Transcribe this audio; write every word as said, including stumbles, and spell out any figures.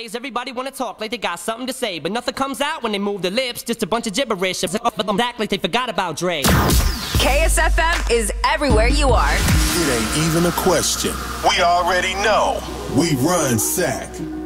Nowadays, everybody wanna talk like they got something to say, but nothing comes out when they move their lips, just a bunch of gibberish. But them act like they forgot about Dre. K S F M is everywhere you are. It ain't even a question. We already know. We run S A C.